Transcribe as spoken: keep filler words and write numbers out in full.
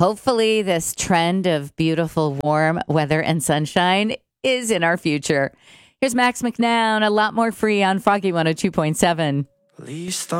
hopefully this trend of beautiful, warm weather and sunshine is in our future. Here's Max McNown, a lot more free on Froggy one oh two point seven. Least